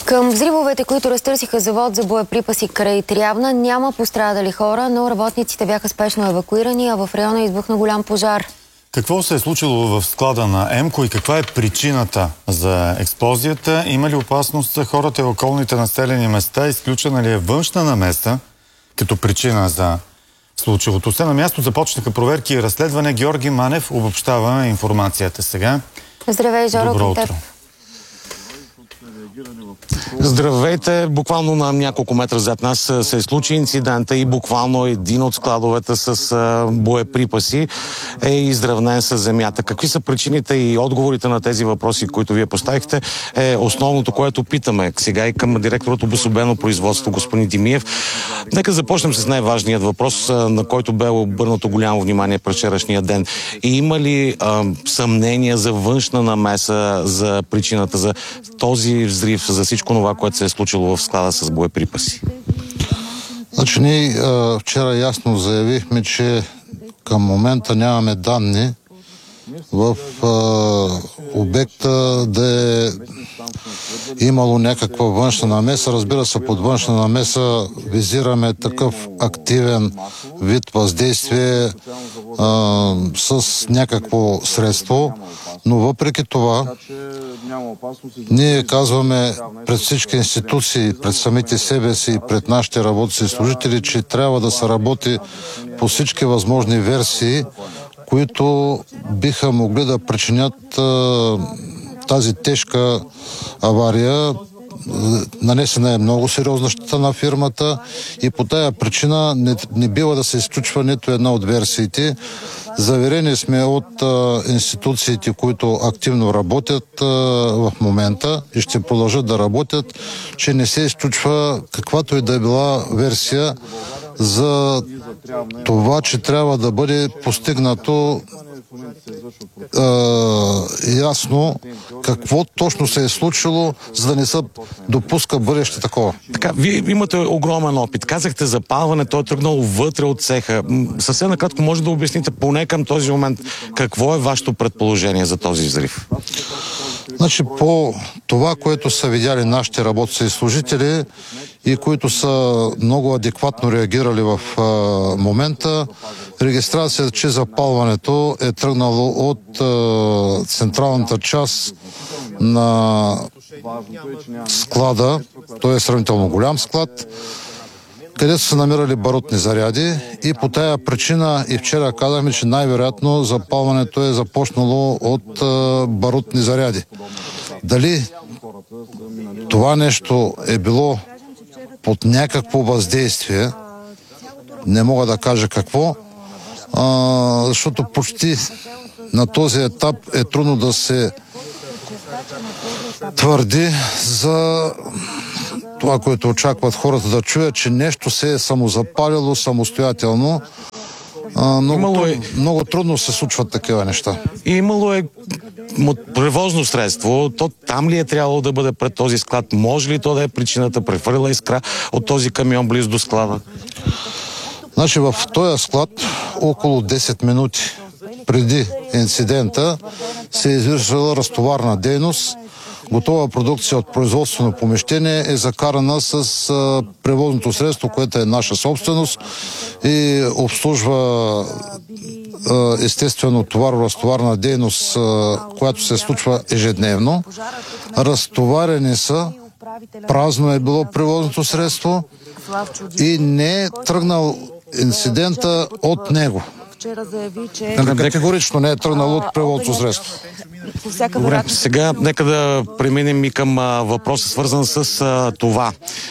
Към взривовете, които разтърсиха завод за боеприпаси край Трявна, няма пострадали хора, но работниците бяха спешно евакуирани, а в района избухна голям пожар. Какво се е случило в склада на ЕМКО и каква е причината за експлозията? Има ли опасност за хората и околните населени места? Изключена ли е външна намеса като причина за случилото се? На място започнаха проверки и разследване. Георги Манев обобщава информацията сега. Здравей, Жоро. Добро утро. Здравейте! Буквално на няколко метра зад нас се случи инцидента и буквално един от складовете с боеприпаси е изравнен с земята. Какви са причините и отговорите на тези въпроси, които вие поставихте, е основното, което питаме сега и към директорът обособено производство господин Димиев. Нека започнем с най-важният въпрос, на който бе обърнато голямо внимание през вчерашния ден. И има ли съмнения за външна намеса, за причината за този взрив, за всичко това, което се е случило в склада с боеприпаси? Значи ние вчера ясно заявихме, че към момента нямаме данни в обекта да е имало някаква външна намеса. Разбира се, под външна намеса визираме такъв активен вид въздействие с някакво средство, но въпреки това ние казваме пред всички институции, пред самите себе си и пред нашите работници и служители, че трябва да се работи по всички възможни версии, които биха могли да причинят тази тежка авария. Нанесена е много сериозна щета на фирмата и по тая причина не бива да се изключва нито една от версиите. Заверени сме от институциите, които активно работят в момента и ще продължат да работят, че не се изключва каквато и да е била версия за това, че трябва да бъде постигнато ясно какво точно се е случило, за да не се допуска бъдеще такова. Така, вие имате огромен опит. Казахте запалване, той е тръгнал вътре от цеха. Съвсем накратко може да обясните поне към този момент какво е вашето предположение за този взрив? Значи по това, което са видяли нашите работници и служители и които са много адекватно реагирали в момента, регистрацията, че запалването е тръгнало от централната част на склада, той е сравнително голям склад, където са намирали барутни заряди и по тая причина и вчера казахме, че най-вероятно запалването е започнало от барутни заряди. Дали това нещо е било под някакво въздействие, не мога да кажа какво, защото почти на този етап е трудно да се твърди за това, което очакват хората да чуят, че нещо се е самозапалило самостоятелно. Много трудно се случват такива неща. И имало е превозно средство, то там ли е трябвало да бъде пред този склад? Може ли то да е причината? Прехвърля искра от този камион близо до склада? Значи в този склад около 10 минути преди инцидента се е извършила разтоварна дейност. Готова продукция от производствено помещение е закарана с превозното средство, което е наша собственост и обслужва естествено товаро-разтоварна дейност, която се случва ежедневно. Разтоварени са, празно е било превозното средство и не е тръгнал инцидента от него. Категорично не е тръгнал от превозното средство. Добре, сега нека да преминем и към въпроса, свързан с това.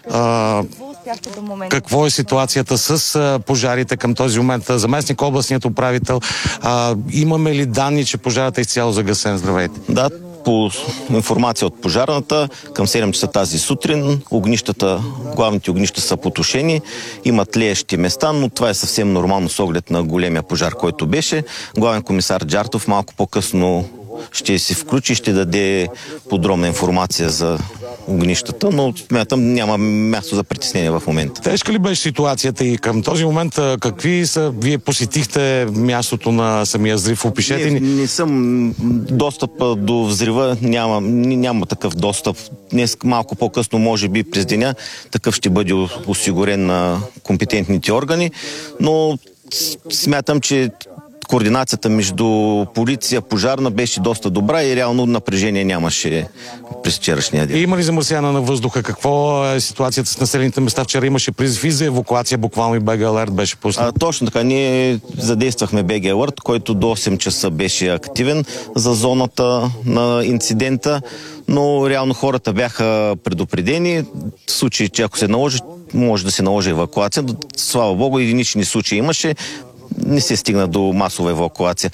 Какво е ситуацията с пожарите към този момент? Заместник областният управител, имаме ли данни, че пожарът е изцяло загасен? Здравейте. Да, по информация от пожарната, към 7 часа тази сутрин главните огнища са потушени, имат тлеещи места, но това е съвсем нормално с оглед на големия пожар, който беше. Главен комисар Джартов малко по-късно ще се включи, ще даде подробна информация за огнищата, но смятам, няма място за притеснение в момента. Тежка ли беше ситуацията и към този момент какви са? Вие посетихте мястото на самия взрив, опишете ни? Не съм достъп до взрива, няма такъв достъп. Днес малко по-късно, може би през деня, такъв ще бъде осигурен на компетентните органи, но смятам, че координацията между полиция, пожарна беше доста добра и реално напрежение нямаше през вчерашния ден. Има ли замърсяване на въздуха? Какво е ситуацията с населените места? Вчера имаше призив и за евакуация, буквално и БГ Алерт беше пуснат. Точно така. Ние задействахме БГ Алерт, който до 8 часа беше активен за зоната на инцидента, но реално хората бяха предупредени. В случай, че ако се наложи, може да се наложи евакуация. Слава Богу, единични случаи имаше. Не се стигна до масова евакуация.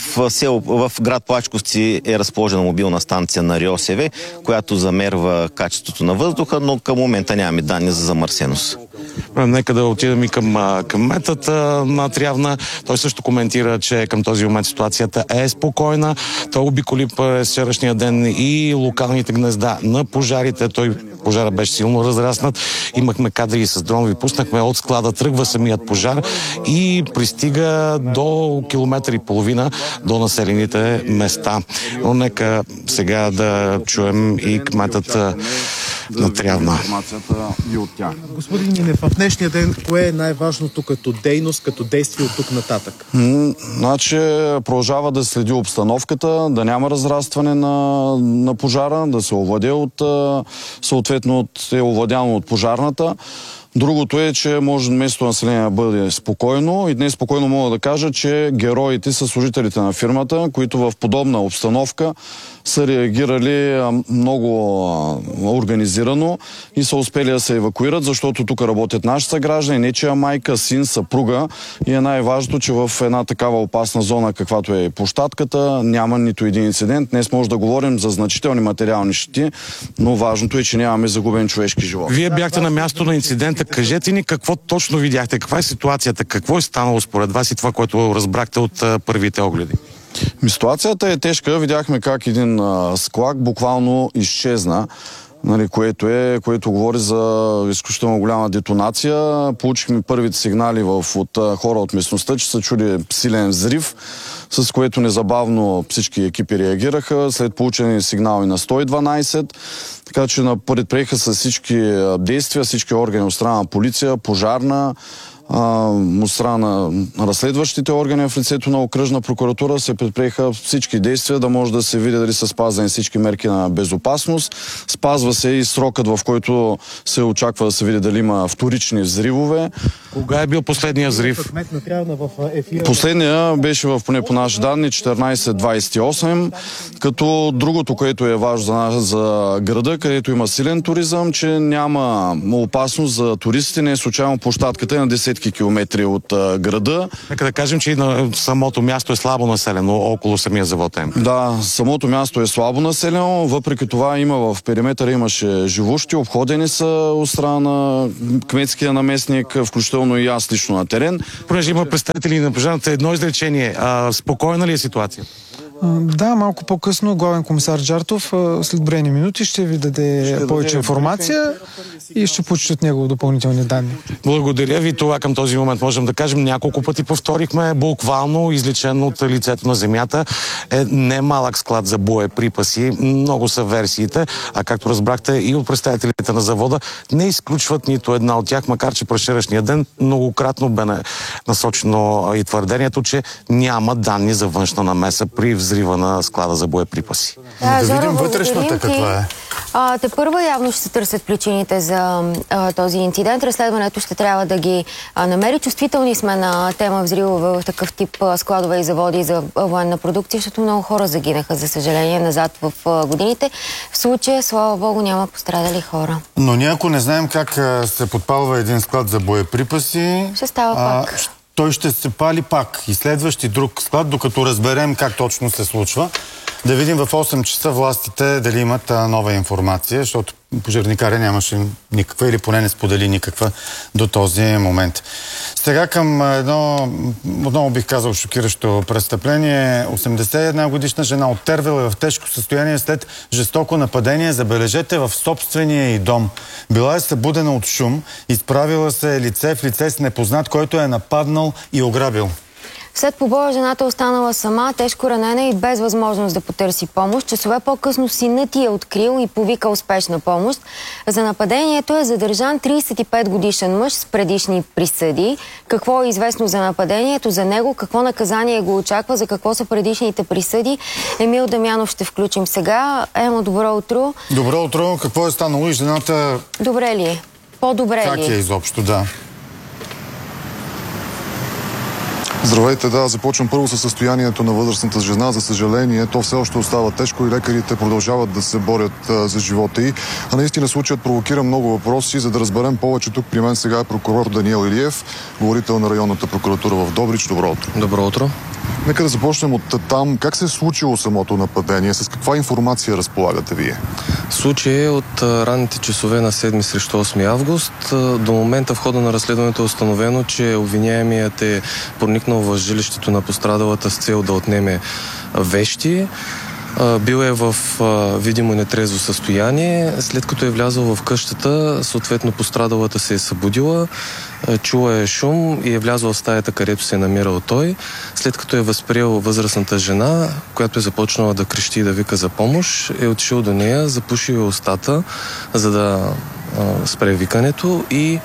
В град Плачковци е разположена мобилна станция на РИОСВ, която замерва качеството на въздуха, но към момента нямаме данни за замърсеност. Нека да отидем и към кметата на Трявна. Той също коментира, че към този момент ситуацията е спокойна. Той обиколи през вчерашния ден и локалните гнезда на пожарите. Пожара беше силно разраснат. Имахме кадри и с дрон, ви пуснахме от склада, тръгва самият пожар и пристига до километър и половина до населените места. Но нека сега да чуем и кметът на Трявна. Господин Нинев, в днешния ден кое е най-важното като дейност, като действие от тук нататък? Значи продължава да следи обстановката, да няма разрастване на пожара, да се овладее съответно е овладяно от пожарната. Другото е, че може местното население да бъде спокойно и днес спокойно мога да кажа, че героите са служителите на фирмата, които в подобна обстановка са реагирали много организирано и са успели да се евакуират, защото тук работят наши съграждани, нечия майка, син, съпруга и е най-важното, че в една такава опасна зона, каквато е площадката, няма нито един инцидент. Днес може да говорим за значителни материални щети, но важното е, че нямаме загубен човешки живот. Вие бяхте на място на инцидента. Кажете ни какво точно видяхте, каква е ситуацията, какво е станало според вас и това, което разбрахте от първите огледи? Ситуацията е тежка. Видяхме как един склад буквално изчезна, което говори за изключително голяма детонация. Получихме първите сигнали от хора от местността, че са чули силен взрив, с което незабавно всички екипи реагираха. След получени сигнали на 112, така че предприеха с всички действия, всички органи от страна на полиция, пожарна, от страна на разследващите органи в лицето на окръжна прокуратура се предприеха всички действия да може да се види дали са спазени всички мерки на безопасност. Спазва се и срокът, в който се очаква да се види дали има вторични взривове. Кога е бил последния взрив? Последния беше поне по наши данни 14:28, като другото, което е важно за града, където има силен туризъм, че няма опасност за туристите, не е случайно площадката е на 10 километри от града. Нека да кажем, че на самото място е слабо населено около самия завод. Да, самото място е слабо населено, въпреки това в периметъра имаше живущи, обходени са от страна на кметския наместник, включително и аз лично на терен. Понеже има представители на пожарната, едно изречение. Спокойна ли е ситуация? Да, малко по-късно главен комисар Джартов след броени минути ще ви даде повече информация и ще получите от него допълнителни данни. Благодаря ви. Това към този момент можем да кажем. Няколко пъти повторихме, буквално изличен от лицето на земята е немалък склад за боеприпаси. Много са версиите, а както разбрахте и от представителите на завода, не изключват нито една от тях, макар че през вчерашния ден многократно бе насочено и твърдението, че няма данни за външна намеса при взрива на склада за боеприпаси. Да видим вътрешната каква е. Те първо явно ще се търсят причините за този инцидент. Разследването ще трябва да ги намери. Чувствителни сме на тема взривове в такъв тип складове и заводи за военна продукция, защото много хора загинаха, за съжаление, назад в годините. В случая, слава Богу, няма пострадали хора. Но ние, ако не знаем как се подпалва един склад за боеприпаси, ще става пак. Той ще се пали пак и следващи друг склад, докато разберем как точно се случва. Да видим в 8 часа властите дали имат нова информация, защото пожарникаря нямаше никаква или поне не сподели никаква до този момент. Сега към едно, отново бих казал, шокиращо престъпление. 81 годишна жена от Тервел е в тежко състояние след жестоко нападение, забележете, в собствения й дом. Била е събудена от шум, изправила се лице в лице с непознат, който е нападнал и ограбил. След побоя жената останала сама, тежко ранена и без възможност да потърси помощ. Часове по-късно синът й е открил и повикал спешна помощ. За нападението е задържан 35 годишен мъж с предишни присъди. Какво е известно за нападението, за него, какво наказание го очаква, за какво са предишните присъди? Емил Дамянов ще включим сега. Емо, добро утро. Добро утро. Какво е станало и жената? Добре ли е? По-добре ли? Как е изобщо, да. Здравейте, да, започвам първо със състоянието на възрастната жена. За съжаление, то все още остава тежко и лекарите продължават да се борят за живота й. А наистина случаят провокира много въпроси. За да разберем повече, тук при мен сега е прокурор Даниел Илиев, говорител на районната прокуратура в Добрич. Добро утро. Добро утро. Нека да започнем от там. Как се е случило самото нападение? С каква информация разполагате вие? Случай е от ранните часове на 7 срещу 8 август. До момента в хода на разследването е установено, че обвиняемият е проникнал в жилището на пострадалата с цел да отнеме вещи. Бил е в видимо нетрезво състояние. След като е влязъл в къщата, съответно пострадалата се е събудила, чула е шум и е влязъл в стаята, където се е намирал той. След като е възприел възрастната жена, която е започнала да крещи и да вика за помощ, е отишъл до нея, запушил устата, за да спре викането и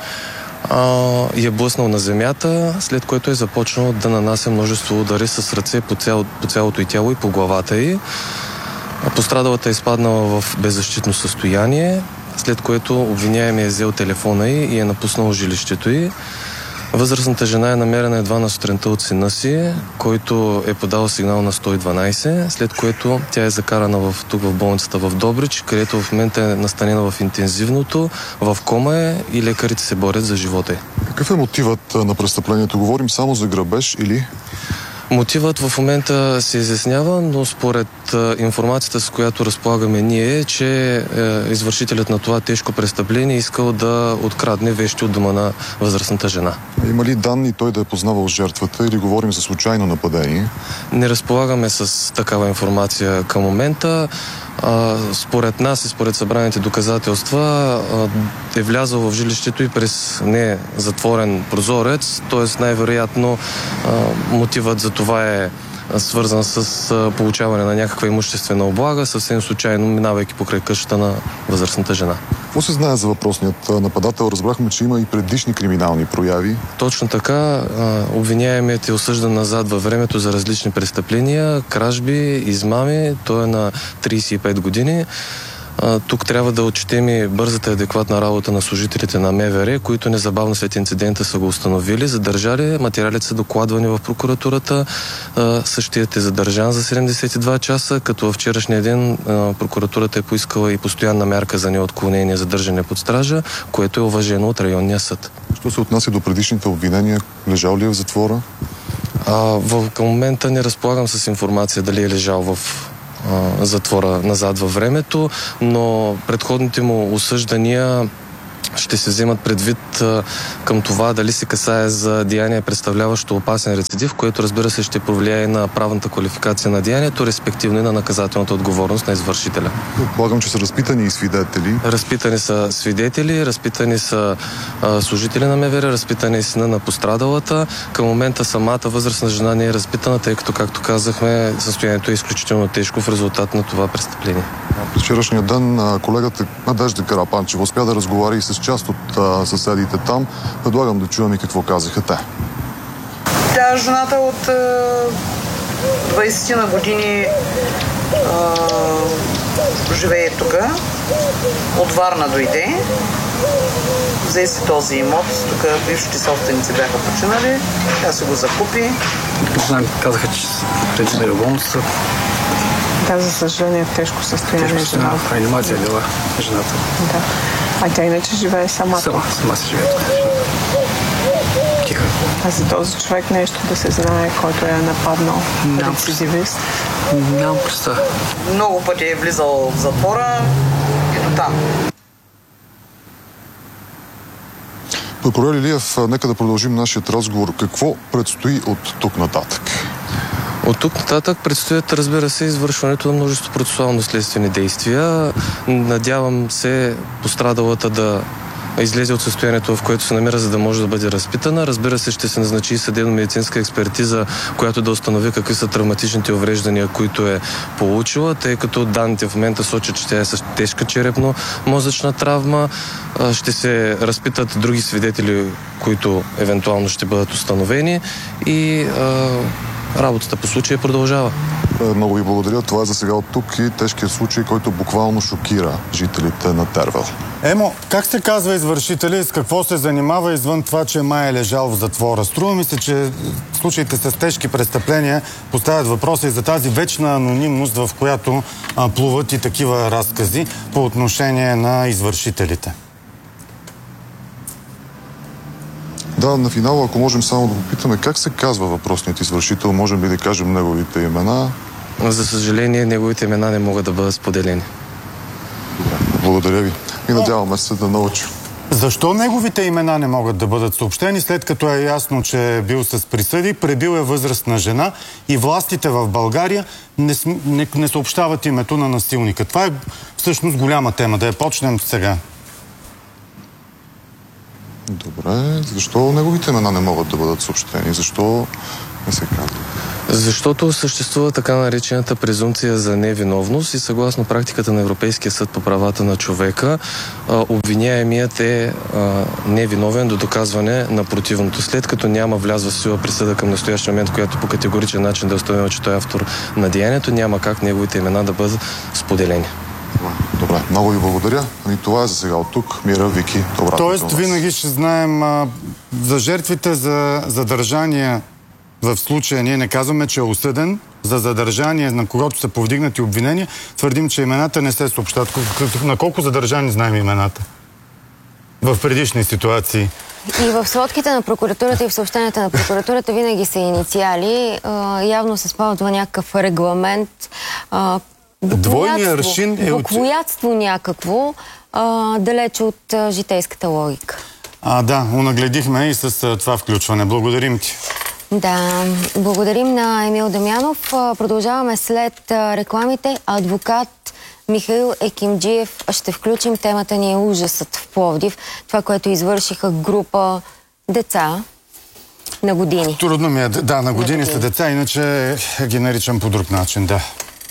е блъснал на земята, след което е започнал да нанася множество удари с ръце по цялото й тяло и по главата й. Пострадалата е изпаднала в беззащитно състояние, след което обвиняемият е взел телефона й и е напуснал жилището й. Възрастната жена е намерена едва на сутринта от сина си, който е подал сигнал на 112, след което тя е закарана тук в болницата в Добрич, където в момента е настанена в интензивното, в кома е и лекарите се борят за живота й. Какъв е мотивът на престъплението? Говорим само за грабеж или? Мотивът в момента се изяснява, но според информацията, с която разполагаме ние, е, че извършителят на това тежко престъпление искал да открадне вещи от дома на възрастната жена. Има ли данни той да е познавал жертвата или говорим за случайно нападение? Не разполагаме с такава информация към момента. Според нас и според събраните доказателства е влязъл в жилището и през не затворен прозорец, т.е. най-вероятно мотивът за това е свързан с получаване на някаква имуществена облага, съвсем случайно минавайки покрай къщата на възрастната жена. Какво се знае за въпросният нападател? Разбрахме, че има и предишни криминални прояви. Точно така. Обвиняемият е осъждан назад във времето за различни престъпления, кражби, измами. Той е на 35 години. Тук трябва да отчетем и бързата и адекватна работа на служителите на МВР, които незабавно след инцидента са го установили, задържали, материалите са докладвани в прокуратурата, същият е задържан за 72 часа, като във вчерашния ден прокуратурата е поискала и постоянна мярка за неотклонение задържане под стража, което е уважено от районния съд. Що се отнася до предишните обвинения, лежал ли е в затвора? Към момента не разполагам с информация дали е лежал в затвора назад във времето, но предходните му осъждания ще се вземат предвид към това дали се касае за деяние, представляващо опасен рецидив, което разбира се ще повлияе на правната квалификация на деянието, респективно и на наказателната отговорност на извършителя. Предполагам, че са разпитани и свидетели. Разпитани са свидетели, разпитани са служители на МВР, разпитани и сина на пострадалата. Към момента самата възрастна жена не е разпитана, тъй като, както казахме, състоянието е изключително тежко в резултат на това престъпление. През вчерашния ден колегата Надежда Карапанчева успя да разговаря и с част от съседите там. Предлагам да чуем и какво казаха те. Тя жената от 20 на години живее тук. От Варна дойде. Взе си този имот. Тук бившите собственици бяха починали. Тя си го закупи. Казаха, че са предвидели в болницата. Да, за съжаление, в тежко състояние жена. Реанимация била жената. Да. А тя иначе живее сама? Сама си живее тук. Тиха. А за този човек нещо да се знае, който е нападнал рецидивист? Нямам представа. Много пъти е влизал в затвора и до там. Прокурор Илиев, нека да продължим нашият разговор. Какво предстои от тук нататък? От тук нататък предстоят, разбира се, извършването на множество процесуално-следствени действия. Надявам се пострадалата да излезе от състоянието, в което се намира, за да може да бъде разпитана. Разбира се, ще се назначи съдебно-медицинска експертиза, която да установи какви са травматичните увреждания, които е получила, тъй като данните в момента сочат, че тя е с тежка черепно-мозъчна травма. Ще се разпитат други свидетели, които евентуално ще бъдат установени и работата по случая продължава. Много ви благодаря. Това е за сега от тук и тежкият случай, който буквално шокира жителите на Тервел. Емо, как се казва извършителя и с какво се занимава извън това, че май е лежал в затвора? Струва ми се, че случаите с тежки престъпления поставят въпроса и за тази вечна анонимност, в която плуват и такива разкази по отношение на извършителите. Да, на финала, ако можем само да попитаме как се казва въпросният извършител, можем ли да кажем неговите имена? За съжаление, неговите имена не могат да бъдат споделени. Благодаря ви. И надяваме се да научим. Защо неговите имена не могат да бъдат съобщени, след като е ясно, че е бил с присъди, пребил е възрастна жена и властите в България не съобщават името на насилника? Това е всъщност голяма тема. Да я почнем сега. Добре. Защо неговите имена не могат да бъдат съобщени? Защо не се казва? Защото съществува така наречената презумпция за невиновност и съгласно практиката на Европейския съд по правата на човека, обвиняемият е невиновен до доказване на противното. След като няма влязла в сила присъда към настоящия момент, която по категоричен начин да установи, че той е автор на деянието, няма как неговите имена да бъдат споделени. Добре, много ви благодаря. И това е за сега от тук. Мира, Вики, добра. Тоест, винаги ще знаем за жертвите за задържания. В случая ние не казваме, че е осъден за задържание, на когото са повдигнати обвинения. Твърдим, че имената не се съобщат. На колко задържани знаем имената? В предишни ситуации. И в сводките на прокуратурата и в съобщенията на прокуратурата винаги са инициали. Явно се спазва някакъв регламент. Двойният аршин е буквоядство някакво, далече от житейската логика. Да, унагледихме и с това включване. Благодарим ти. Да, благодарим на Емил Дамянов. Продължаваме след рекламите. Адвокат Михаил Екимджиев ще включим. Темата ни е ужасът в Пловдив. Това, което извършиха група деца на години. Трудно ми е. Да, на години са деца, иначе ги наричам по друг начин, да.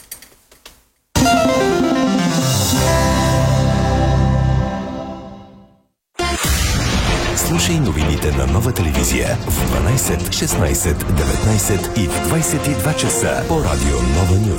Слушай новините на Нова телевизия в 12, 16, 19 и в 22 часа по радио Нова Нюз.